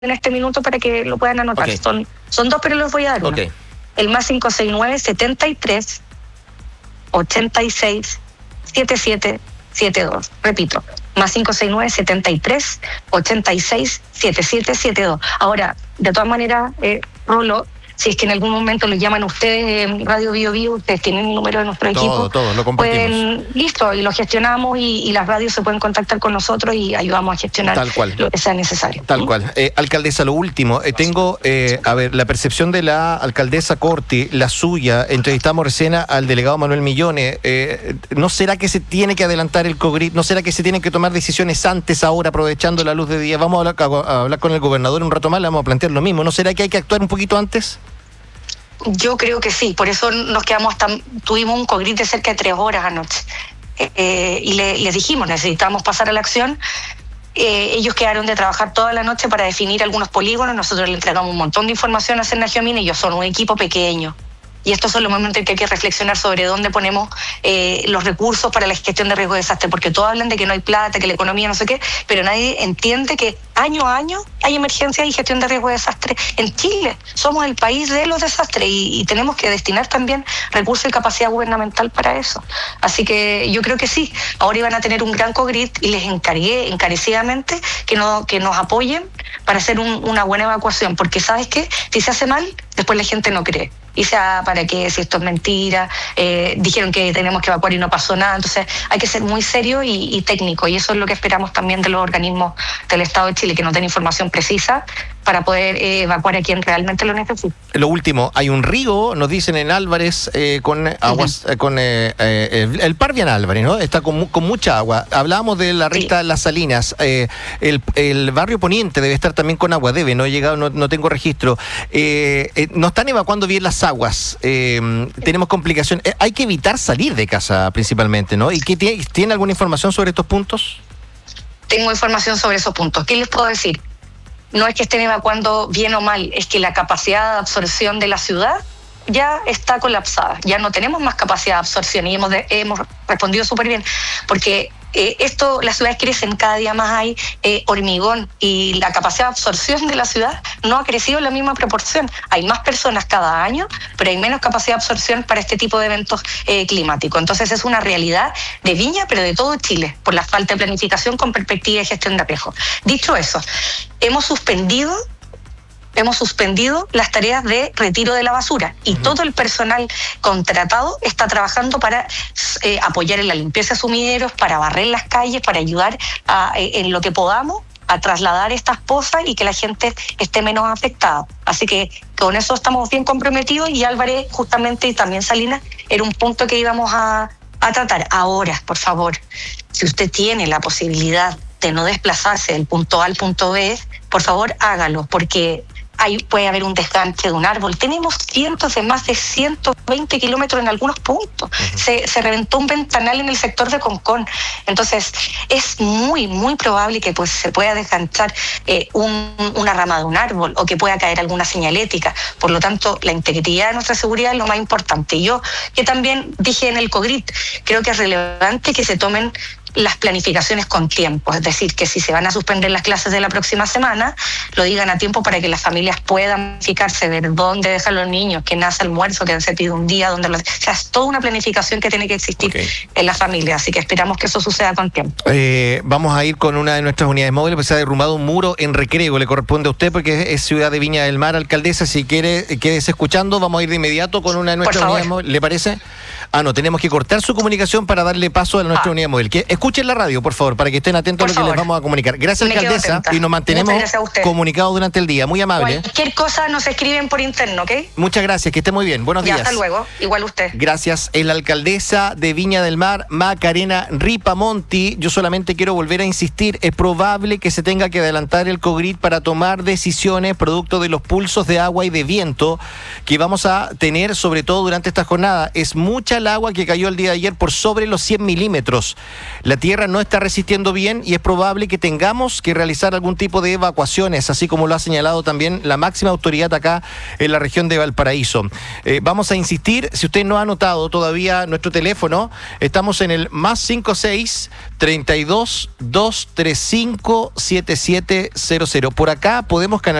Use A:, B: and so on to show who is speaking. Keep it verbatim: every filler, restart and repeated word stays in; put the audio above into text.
A: en este minuto para que lo puedan anotar. Okay. Son, son dos, pero los voy a dar okay. uno. El más cinco seis nueve, setenta y tres, ochenta y seis, setenta y siete setenta y dos. Repito, más cinco seis nueve, setenta y tres, ochenta y seis, setenta y siete setenta y dos. Ahora, de todas maneras, eh, Rolo, si es que en algún momento los llaman ustedes en Radio Bio Bio, ustedes tienen el número de nuestro
B: todo,
A: equipo.
B: Todo, lo compartimos.
A: Pueden, listo, y lo gestionamos y, y las radios se pueden contactar con nosotros y ayudamos a gestionar
B: Tal cual.
A: lo que sea necesario.
B: Tal ¿Mm? cual. Eh, alcaldesa, lo último, eh, tengo, eh, a ver, la percepción de la alcaldesa Corti, la suya, entrevistamos recién al delegado Manuel Millones, eh, ¿no será que se tiene que adelantar el COGRIT? ¿No será que se tienen que tomar decisiones antes, ahora, aprovechando la luz de día? Vamos a hablar, a hablar con el gobernador un rato más, le vamos a plantear lo mismo. ¿No será que hay que actuar un poquito antes?
A: Yo creo que sí, por eso nos quedamos hasta, tuvimos un COGRIT de cerca de tres horas anoche. Eh, y le, les dijimos, necesitamos pasar a la acción. Eh, ellos quedaron de trabajar toda la noche para definir algunos polígonos, nosotros le entregamos un montón de información a Cernagiomina y ellos son un equipo pequeño. Y estos son los momentos en que hay que reflexionar sobre dónde ponemos eh, los recursos para la gestión de riesgo de desastre, porque todos hablan de que no hay plata, que la economía no sé qué, pero nadie entiende que año a año hay emergencias y gestión de riesgo de desastre en Chile. Somos el país de los desastres y, y tenemos que destinar también recursos y capacidad gubernamental para eso. Así que yo creo que sí, ahora iban a tener un gran COGRIT y les encargué encarecidamente que, no, que nos apoyen para hacer un, una buena evacuación, porque ¿sabes qué? Si se hace mal, después la gente no cree. Y sea, ¿para qué? Si esto es mentira, eh, dijeron que tenemos que evacuar y no pasó nada. Entonces hay que ser muy serio y, y técnico, y eso es lo que esperamos también de los organismos del Estado de Chile, que nos den información precisa para poder eh, evacuar a quien realmente lo necesita.
B: Lo último, hay un río, nos dicen en Álvarez, eh, con aguas, uh-huh. eh, con eh, eh, el Parvian Álvarez, ¿no? Está con, con mucha agua. Hablábamos de la Rita sí. Las Salinas, eh, el, el barrio Poniente debe estar también con agua, debe, no he llegado, no, no tengo registro. Eh, eh, no están evacuando bien las aguas, eh, tenemos complicaciones. Eh, hay que evitar salir de casa principalmente, ¿no? ¿Y qué tiene, tiene alguna información sobre estos puntos?
A: Tengo información sobre esos puntos. ¿Qué les puedo decir? No es que estén evacuando bien o mal, es que la capacidad de absorción de la ciudad ya está colapsada. Ya no tenemos más capacidad de absorción y hemos, de, hemos respondido súper bien, porque eh, esto, las ciudades crecen, cada día más hay eh, hormigón y la capacidad de absorción de la ciudad no ha crecido en la misma proporción. Hay más personas cada año, pero hay menos capacidad de absorción para este tipo de eventos eh, climáticos. Entonces es una realidad de Viña, pero de todo Chile, por la falta de planificación con perspectiva de gestión de riesgo. Dicho eso, hemos suspendido hemos suspendido las tareas de retiro de la basura y uh-huh. todo el personal contratado está trabajando para eh, apoyar en la limpieza de sumideros, para barrer las calles, para ayudar a, eh, en lo que podamos a trasladar estas pozas y que la gente esté menos afectada. Así que con eso estamos bien comprometidos y Álvarez justamente y también Salinas era un punto que íbamos a, a tratar. Ahora, por favor, si usted tiene la posibilidad de no desplazarse del punto A al punto B, por favor hágalo, porque ahí puede haber un desganche de un árbol. Tenemos cientos de más de ciento veinte kilómetros en algunos puntos. Uh-huh. Se, se reventó un ventanal en el sector de Concón. Entonces, es muy, muy probable que pues, se pueda desganchar eh, un, una rama de un árbol o que pueda caer alguna señalética. Por lo tanto, la integridad de nuestra seguridad es lo más importante. Y yo, que también dije en el COGRIT, creo que es relevante que se tomen las planificaciones con tiempo, es decir, que si se van a suspender las clases de la próxima semana, lo digan a tiempo para que las familias puedan fijarse, ver dónde dejan los niños, quién hace almuerzo, quién se pide un día, dónde los... O sea, es toda una planificación que tiene que existir okay. en la familia, así que esperamos que eso suceda con tiempo.
B: Eh, vamos a ir con una de nuestras unidades móviles, pues se ha derrumbado un muro en Recreo, le corresponde a usted porque es ciudad de Viña del Mar, alcaldesa, si quiere, quédese escuchando, vamos a ir de inmediato con una de nuestras unidades móviles, ¿le parece? Ah, no, tenemos que cortar su comunicación para darle paso a nuestra ah. unidad móvil. Que escuchen la radio, por favor, para que estén atentos por a lo favor. Que les vamos a comunicar. Gracias, Me alcaldesa, y nos mantenemos comunicados durante el día. Muy amable.
A: Cualquier cosa nos escriben por interno, ¿ok?
B: Muchas gracias, que esté muy bien. Buenos
A: ya,
B: días.
A: Hasta luego, igual usted.
B: Gracias. Es la alcaldesa de Viña del Mar, Macarena Ripamonti. Yo solamente quiero volver a insistir, es probable que se tenga que adelantar el COGRIT para tomar decisiones producto de los pulsos de agua y de viento que vamos a tener, sobre todo durante esta jornada. Es mucha el agua que cayó el día de ayer por sobre los cien milímetros. La la tierra no está resistiendo bien y es probable que tengamos que realizar algún tipo de evacuaciones, así como lo ha señalado también la máxima autoridad acá en la región de Valparaíso. Eh, vamos a insistir, si usted no ha anotado todavía nuestro teléfono, estamos en el más cinco seis, treinta y dos, doscientos treinta y cinco, setenta y siete cero cero. Por acá podemos canalizar